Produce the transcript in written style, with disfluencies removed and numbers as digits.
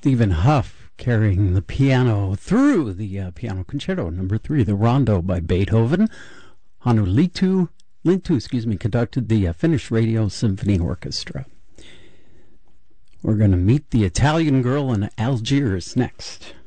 Stephen Huff carrying the piano through the Piano Concerto No. 3, the Rondo by Beethoven. Hannu Lintu, conducted the Finnish Radio Symphony Orchestra. We're going to meet the Italian girl in Algiers next.